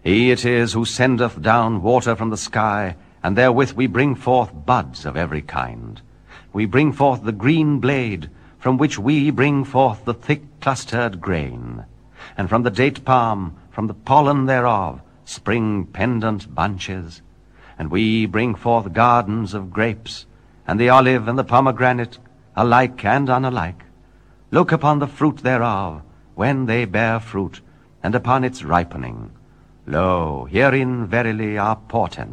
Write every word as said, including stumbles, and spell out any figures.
He it is who sendeth down water from the sky, and therewith we bring forth buds of every kind. We bring forth the green blade, from which we bring forth the thick clustered grain. And from the date palm, from the pollen thereof, spring pendant bunches. And we bring forth gardens of grapes, and the olive and the pomegranate, alike and unalike. Look upon the fruit thereof, when they bear fruit, and upon its ripening. Lo, herein verily are portents.